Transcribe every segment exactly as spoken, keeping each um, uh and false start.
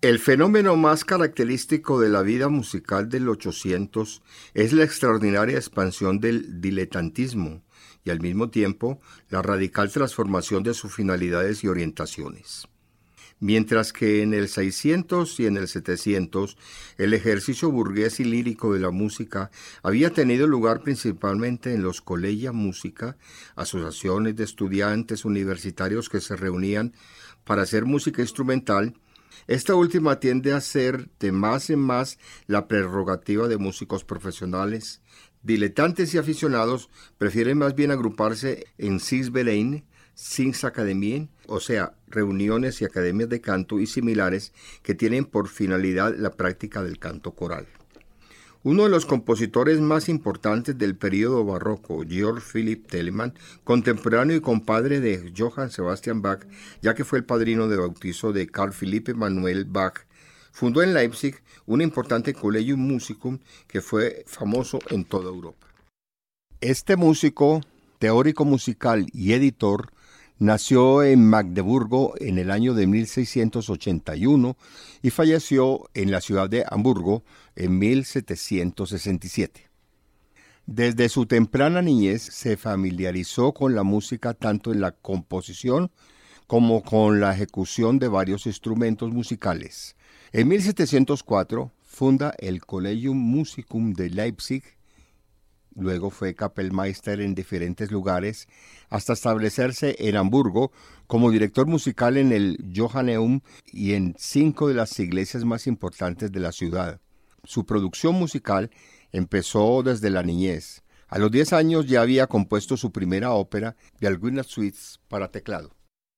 El fenómeno más característico de la vida musical del ochocientos es la extraordinaria expansión del diletantismo y al mismo tiempo la radical transformación de sus finalidades y orientaciones. Mientras que en el seiscientos y en el setecientos el ejercicio burgués y lírico de la música había tenido lugar principalmente en los Collegia Musica, asociaciones de estudiantes universitarios que se reunían para hacer música instrumental, esta última tiende a ser de más en más la prerrogativa de músicos profesionales. Diletantes y aficionados prefieren más bien agruparse en Singverein, Singsakademien, o sea, reuniones y academias de canto y similares que tienen por finalidad la práctica del canto coral. Uno de los compositores más importantes del período barroco, Georg Philipp Telemann, contemporáneo y compadre de Johann Sebastian Bach, ya que fue el padrino de bautizo de Carl Philipp Emanuel Bach, fundó en Leipzig un importante Collegium Musicum que fue famoso en toda Europa. Este músico, teórico musical y editor, nació en Magdeburgo en el año de mil seiscientos ochenta y uno y falleció en la ciudad de Hamburgo en mil setecientos sesenta y siete. Desde su temprana niñez se familiarizó con la música tanto en la composición como con la ejecución de varios instrumentos musicales. En mil setecientos cuatro funda el Collegium Musicum de Leipzig. Luego fue Kapellmeister en diferentes lugares hasta establecerse en Hamburgo como director musical en el Johanneum y en cinco de las iglesias más importantes de la ciudad. Su producción musical empezó desde la niñez. A los diez años ya había compuesto su primera ópera y algunas suites para teclado.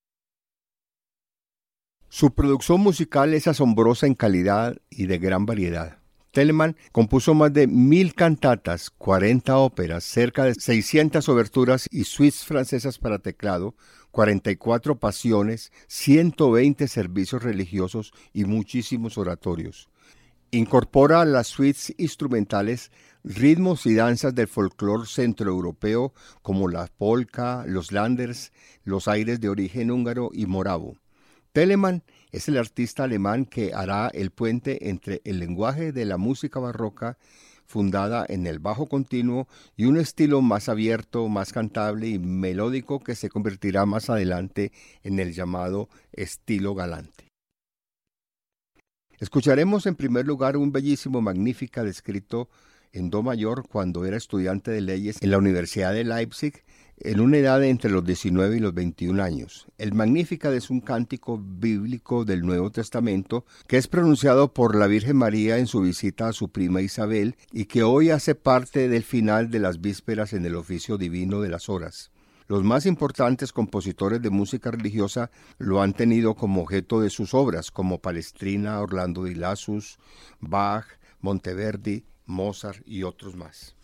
Su producción musical es asombrosa en calidad y de gran variedad. Telemann compuso más de mil cantatas, cuarenta óperas, cerca de seiscientas oberturas y suites francesas para teclado, cuarenta y cuatro pasiones, ciento veinte servicios religiosos y muchísimos oratorios. Incorpora a las suites instrumentales ritmos y danzas del folclore centroeuropeo como la polka, los landers, los aires de origen húngaro y moravo. Telemann es el artista alemán que hará el puente entre el lenguaje de la música barroca, fundada en el bajo continuo, y un estilo más abierto, más cantable y melódico que se convertirá más adelante en el llamado estilo galante. Escucharemos en primer lugar un bellísimo Magnificat escrito en do mayor cuando era estudiante de leyes en la Universidad de Leipzig, en una edad de entre los diecinueve y los veintiún años. El Magnificat es un cántico bíblico del Nuevo Testamento que es pronunciado por la Virgen María en su visita a su prima Isabel y que hoy hace parte del final de las vísperas en el oficio divino de las horas. Los más importantes compositores de música religiosa lo han tenido como objeto de sus obras, como Palestrina, Orlando di Lassus, Bach, Monteverdi, Mozart y otros más.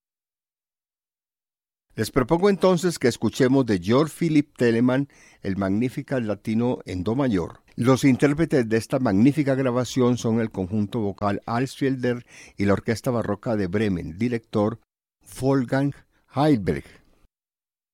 Les propongo entonces que escuchemos de Georg Philipp Telemann el Magnificat latino en do mayor. Los intérpretes de esta magnífica grabación son el conjunto vocal Alsfelder y la Orquesta Barroca de Bremen, director Wolfgang Heidelberg.